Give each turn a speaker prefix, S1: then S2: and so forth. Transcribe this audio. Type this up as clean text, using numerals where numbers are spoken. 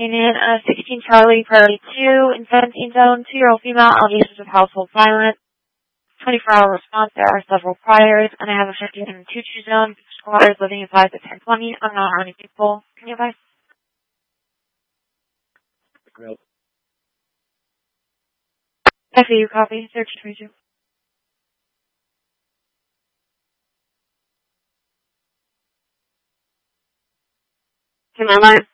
S1: checking in. 16 Charlie, priority 2, in 17 zone, 2-year-old female, allegations of household violence. 24-hour response, there are several priors, and I have a 15 in 2-2 zone, squatters living in 5 to 1020, unknown how many people. Can you advise?
S2: Nope.
S1: FAU copy, 1322. Can I line?